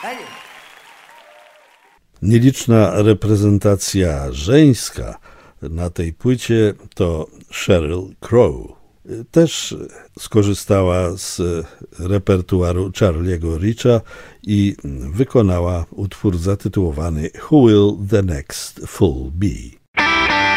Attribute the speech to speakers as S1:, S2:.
S1: Nieliczna reprezentacja żeńska na tej płycie to Sheryl Crow. Też skorzystała z repertuaru Charlie'ego Richa i wykonała utwór zatytułowany Who Will the Next Fool Be?